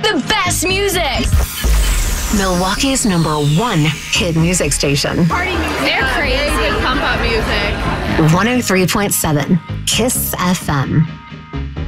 The best music. Milwaukee's #1 hit music station. Party music. They're crazy. Very good pump up music. 103.7 KISS FM.